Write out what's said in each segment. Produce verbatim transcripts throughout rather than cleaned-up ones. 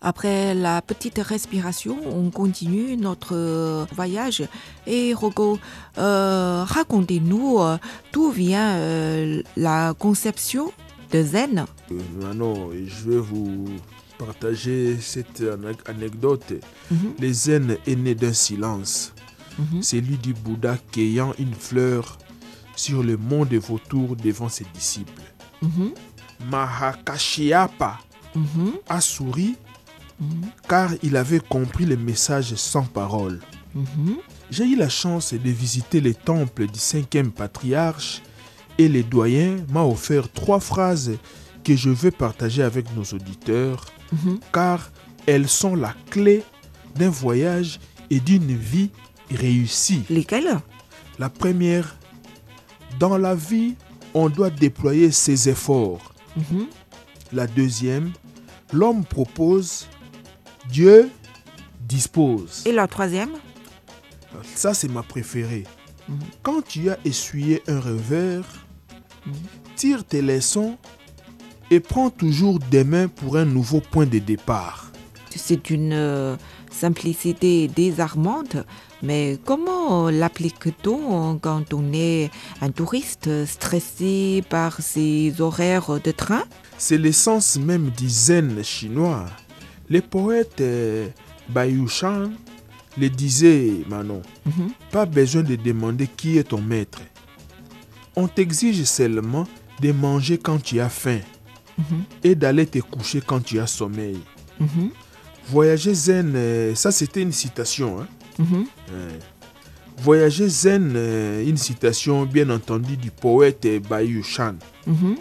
Après la petite respiration, on continue notre voyage. Et Rocco, euh, racontez-nous euh, d'où vient euh, la conception de Zen. Euh, Manon, je vais vous partager cette anecdote. Mhm, Le zen est né d'un silence, mhm, celui du Bouddha cueillant une fleur sur le mont des vautours devant ses disciples. mhm, Mahakashyapa mhm, a souri mhm, car il avait compris le message sans parole. mhm. J'ai eu la chance de visiter les temples du cinquième patriarche et le doyen m'a offert trois phrases que je veux partager avec nos auditeurs Mhm. car elles sont la clé d'un voyage et d'une vie réussie. Lesquels? La première, dans la vie, on doit déployer ses efforts. Mhm. La deuxième, l'homme propose, Dieu dispose. Et la troisième? Ça, c'est ma préférée. Mhm. Quand tu as essuyé un revers, Mhm. tire tes leçons et prends toujours des mains pour un nouveau point de départ. C'est une euh, simplicité désarmante, mais comment l'applique-t-on quand on est un touriste stressé par ses horaires de train? C'est l'essence même du zen chinois. Le poète euh, Bai Shan le disait, Manon, Mhm. pas besoin de demander qui est ton maître. On t'exige seulement de manger quand tu as faim Mhm. et d'aller te coucher quand tu as sommeil. Mhm. Voyager zen, euh, ça c'était une citation. Hein? Mhm. Euh, Voyager zen, euh, une citation bien entendu du poète euh, Bai Shan. Mhm.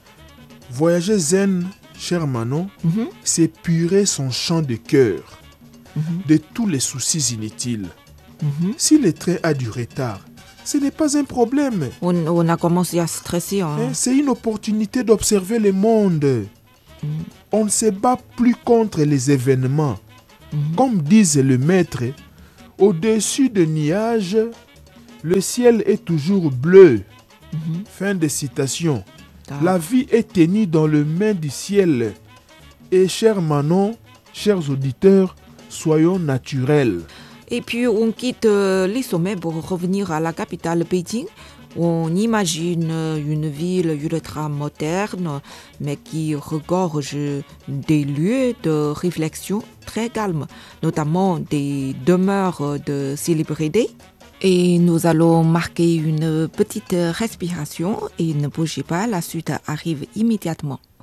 Voyager zen, cher Manon, Mhm. c'est purer son champ de cœur Mhm. de tous les soucis inutiles. Mhm. Si le train a du retard, ce n'est pas un problème. On, on a commencé à stresser. Hein. Hein, c'est une opportunité d'observer le monde. Mhm. On ne se bat plus contre les événements. Mhm. Comme disait le maître, au-dessus des nuages, le ciel est toujours bleu. Mhm. Fin de citation. Ah. La vie est tenue dans les mains du ciel. Et cher Manon, chers auditeurs, soyons naturels. Et puis on quitte euh, les sommets pour revenir à la capitale Pékin. On imagine une ville ultra moderne, mais qui regorge des lieux de réflexion très calmes, notamment des demeures de célébrités. Et nous allons marquer une petite respiration et ne bougez pas, la suite arrive immédiatement.